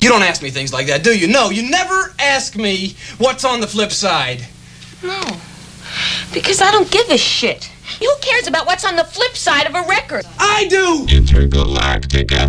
You don't ask me things like that, do you? No, you never ask me what's on the flip side. No, because I don't give a shit. Who cares about what's on the flip side of a record? I do! Intergalactic